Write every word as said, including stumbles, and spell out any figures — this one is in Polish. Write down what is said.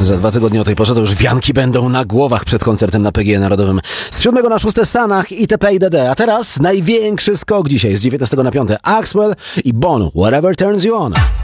Za dwa tygodnie o tej porze to już wianki będą na głowach przed koncertem na P G E Narodowym. Z siódmego na szóste Sanach itp. itd. A teraz największy skok dzisiaj z dziewiętnastego na piąte. Axwell i Bono, Whatever Turns You On.